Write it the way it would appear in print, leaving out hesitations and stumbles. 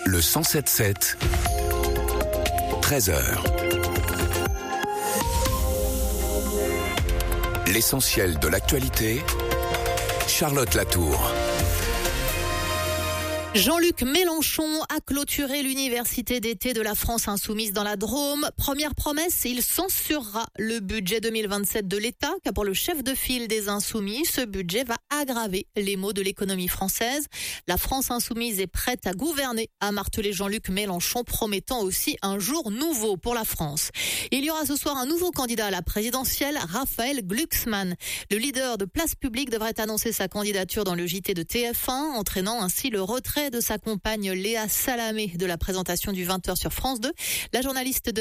Le 107.7, 13h. L'essentiel de l'actualité, Charlotte Latour. Jean-Luc Mélenchon a clôturé l'université d'été de la France insoumise dans la Drôme. Première promesse, il censurera le budget 2027 de l'État, car pour le chef de file des Insoumis, ce budget va aggraver les maux de l'économie française. La France insoumise est prête à gouverner, a martelé Jean-Luc Mélenchon, promettant aussi un jour nouveau pour la France. Il y aura ce soir un nouveau candidat à la présidentielle, Raphaël Glucksmann. Le leader de Place Publique devrait annoncer sa candidature dans le JT de TF1, entraînant ainsi le retrait de sa compagne Léa Salamé de la présentation du 20h sur France 2. La journaliste de